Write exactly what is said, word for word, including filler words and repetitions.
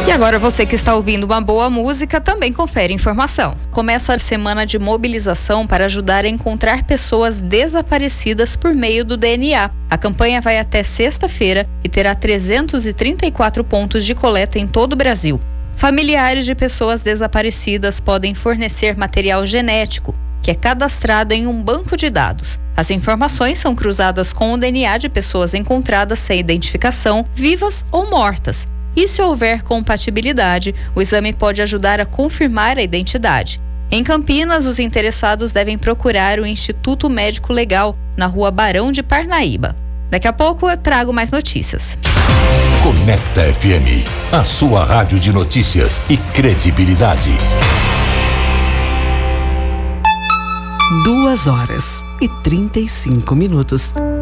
E agora você que está ouvindo uma boa música também confere informação. Começa a semana de mobilização para ajudar a encontrar pessoas desaparecidas por meio do D N A. A campanha vai até sexta-feira e terá trezentos e trinta e quatro pontos de coleta em todo o Brasil. Familiares de pessoas desaparecidas podem fornecer material genético, que é cadastrado em um banco de dados. As informações são cruzadas com o D N A de pessoas encontradas sem identificação, vivas ou mortas. E se houver compatibilidade, o exame pode ajudar a confirmar a identidade. Em Campinas, os interessados devem procurar o Instituto Médico Legal, na Rua Barão de Parnaíba. Daqui a pouco eu trago mais notícias. Conecta F M, a sua rádio de notícias e credibilidade. Duas horas e trinta e cinco minutos.